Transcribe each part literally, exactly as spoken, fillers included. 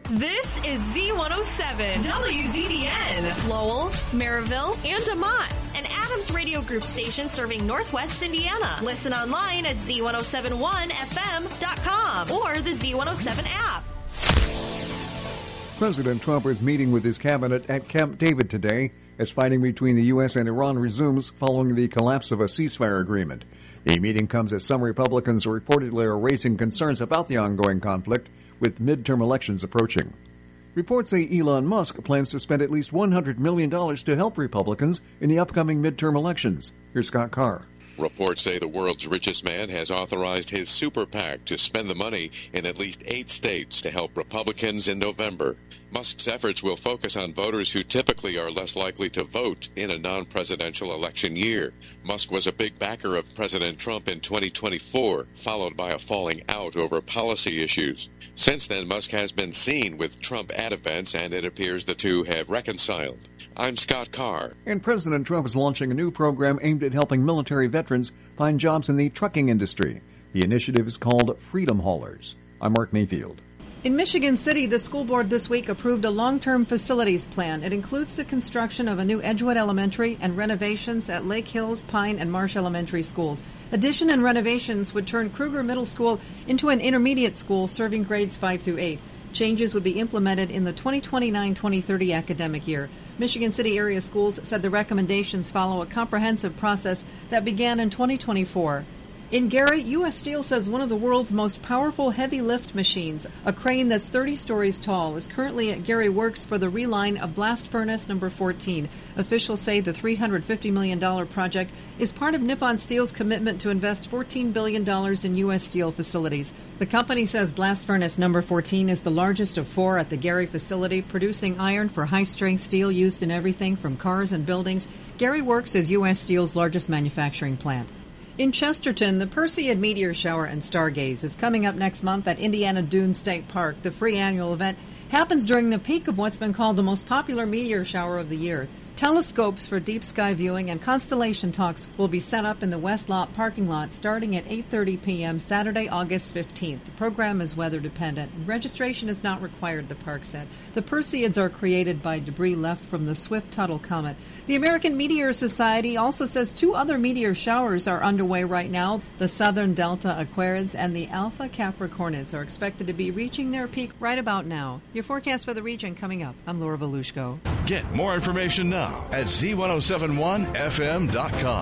This is Z one oh seven, W Z D N, Lowell, Maryville, and DeMont, an Adams Radio Group station serving Northwest Indiana. Listen online at Z one oh seven one F M dot com or the Z one oh seven app. President Trump is meeting with his cabinet at Camp David today as fighting between the U S and Iran resumes following the collapse of a ceasefire agreement. The meeting comes as some Republicans reportedly are raising concerns about the ongoing conflict with midterm elections approaching. Reports say Elon Musk plans to spend at least one hundred million dollars to help Republicans in the upcoming midterm elections. Here's Scott Carr. Reports say the world's richest man has authorized his super PAC to spend the money in at least eight states to help Republicans in November. Musk's efforts will focus on voters who typically are less likely to vote in a non-presidential election year. Musk was a big backer of President Trump in twenty twenty-four, followed by a falling out over policy issues. Since then, Musk has been seen with Trump at events, and it appears the two have reconciled. I'm Scott Carr. And President Trump is launching a new program aimed at helping military veterans find jobs in the trucking industry. The initiative is called Freedom Haulers. I'm Mark Mayfield. In Michigan City, the school board this week approved a long-term facilities plan. It includes the construction of a new Edgewood Elementary and renovations at Lake Hills, Pine, and Marsh Elementary schools. Addition and renovations would turn Kruger Middle School into an intermediate school serving grades five through eight. Changes would be implemented in the twenty twenty-nine twenty thirty academic year. Michigan City area schools said the recommendations follow a comprehensive process that began in twenty twenty-four. In Gary, U S Steel says one of the world's most powerful heavy lift machines, a crane that's thirty stories tall, is currently at Gary Works for the reline of blast furnace number fourteen. Officials say the three hundred fifty million dollars project is part of Nippon Steel's commitment to invest fourteen billion dollars in U S Steel facilities. The company says blast furnace number fourteen is the largest of four at the Gary facility, producing iron for high-strength steel used in everything from cars and buildings. Gary Works is U S Steel's largest manufacturing plant. In Chesterton, the Perseid Meteor Shower and Stargaze is coming up next month at Indiana Dunes State Park. The free annual event happens during the peak of what's been called the most popular meteor shower of the year. Telescopes for deep sky viewing and constellation talks will be set up in the West Lot parking lot starting at eight thirty p.m. Saturday, August fifteenth. The program is weather dependent. Registration is not required, the park said. The Perseids are created by debris left from the Swift-Tuttle comet. The American Meteor Society also says two other meteor showers are underway right now. The Southern Delta Aquarids and the Alpha Capricornids are expected to be reaching their peak right about now. Your forecast for the region coming up. I'm Laura Volushko. Get more information now at Z ten seventy-one F M dot com.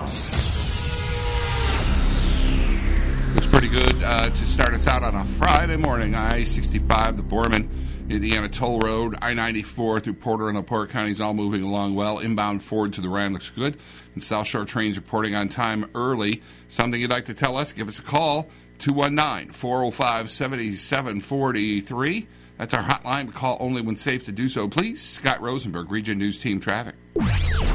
Looks pretty good uh, to start us out on a Friday morning. I sixty-five, the Borman, Indiana Toll Road, I ninety-four through Porter and LaPorte counties all moving along well. Inbound Ford to the Rand looks good. And South Shore trains reporting on time early. Something you'd like to tell us, give us a call, two one nine, four oh five, seven seven four three. That's our hotline. Call only when safe to do so, please. Scott Rosenberg, Region News Team Traffic.